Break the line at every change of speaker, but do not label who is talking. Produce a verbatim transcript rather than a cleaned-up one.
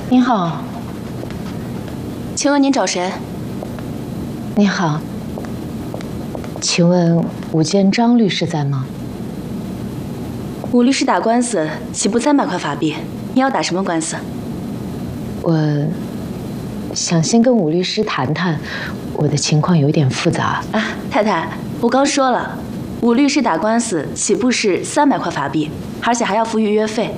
您好，
请问您找谁？
你好，请问武建张律师在吗？
武律师打官司起步三百块法币，你要打什么官司？
我想先跟武律师谈谈，我的情况有点复杂。
啊，太太，我刚说了，武律师打官司起步是三百块法币，而且还要付预约费。